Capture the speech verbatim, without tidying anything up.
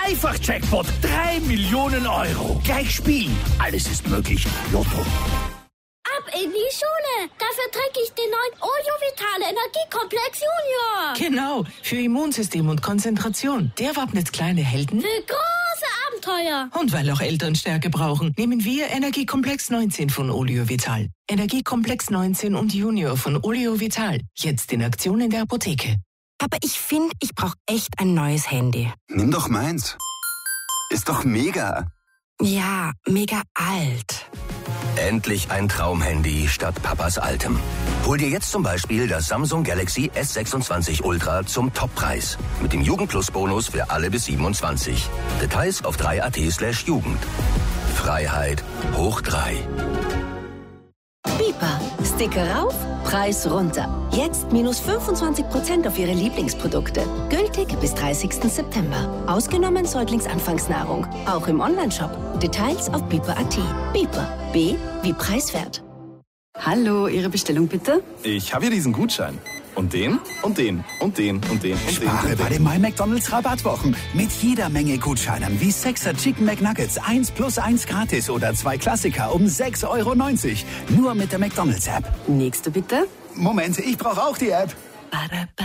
Dreifach-Jackpot, drei Millionen Euro. Gleich spielen, alles ist möglich. Lotto. Ab in die Schule. Dafür trinke ich den neuen Olio Vitale Energiekomplex Junior. Genau, für Immunsystem und Konzentration. Der wappnet kleine Helden für große Abenteuer. Und weil auch Eltern Stärke brauchen, nehmen wir Energiekomplex neunzehn von Olio Vital. Energiekomplex neunzehn und Junior von Olio Vital. Jetzt in Aktion in der Apotheke. Aber ich finde, ich brauche echt ein neues Handy. Nimm doch meins. Ist doch mega. Ja, mega alt. Endlich ein Traumhandy statt Papas altem. Hol dir jetzt zum Beispiel das Samsung Galaxy S sechsundzwanzig Ultra zum Toppreis. Mit dem Jugendplus-Bonus für alle bis siebenundzwanzig. Details auf drei punkt at slash Jugend. Freiheit hoch drei. Bipa. Sticker rauf, Preis runter. Jetzt minus fünfundzwanzig Prozent auf Ihre Lieblingsprodukte. Gültig bis dreißigsten September. Ausgenommen Säuglingsanfangsnahrung. Auch im Onlineshop. Details auf bipa punkt at. Bipa. B wie preiswert. Hallo, Ihre Bestellung bitte? Ich habe hier diesen Gutschein. Und den, und den, und den, und den, und den. Spare bei den My McDonald's Rabattwochen. Mit jeder Menge Gutscheinen wie Sechser Chicken McNuggets, eins plus eins gratis oder zwei Klassiker um sechs Euro neunzig. Nur mit der McDonald's App. Nächste bitte. Moment, ich brauche auch die App.